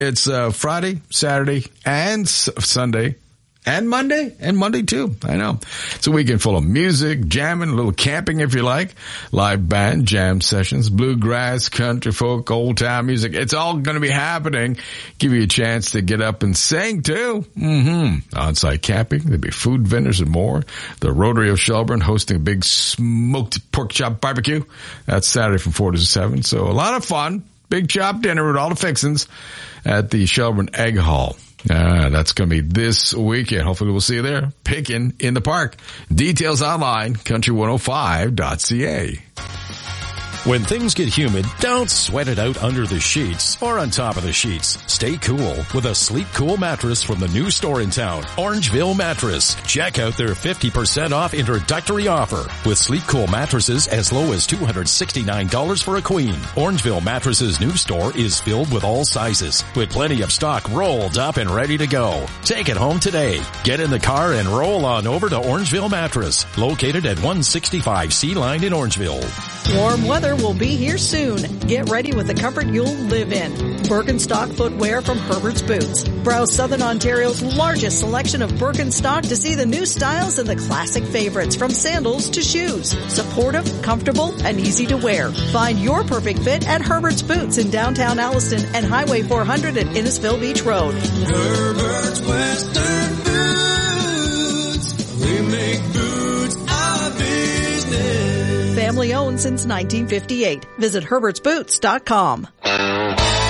It's Friday, Saturday, and Sunday, and Monday too. I know. It's a weekend full of music, jamming, a little camping if you like, live band, jam sessions, bluegrass, country folk, old time music. It's all going to be happening. Give you a chance to get up and sing too. On-site camping. There'll be food vendors and more. The Rotary of Shelburne hosting a big smoked pork chop barbecue. That's Saturday from 4 to 7. So a lot of fun. Big chop dinner with all the fixings at the Shelburne Egg Hall. That's going to be this weekend. Hopefully we'll see you there, picking in the park. Details online, country105.ca. When things get humid, don't sweat it out under the sheets or on top of the sheets. Stay cool with a Sleep Cool mattress from the new store in town, Orangeville Mattress. Check out their 50% off introductory offer with Sleep Cool mattresses as low as $269 for a queen. Orangeville Mattress's new store is filled with all sizes with plenty of stock rolled up and ready to go. Take it home today. Get in the car and roll on over to Orangeville Mattress, located at 165 Sea Line in Orangeville. Warm weather will be here soon. Get ready with the comfort you'll live in. Birkenstock footwear from Herbert's Boots. Browse Southern Ontario's largest selection of Birkenstock to see the new styles and the classic favorites, from sandals to shoes. Supportive, comfortable, and easy to wear. Find your perfect fit at Herbert's Boots in downtown Alliston and Highway 400 at Innisfil Beach Road. Herbert's Western Boots. We make boots our business. Family owned since 1958. Visit herbertsboots.com.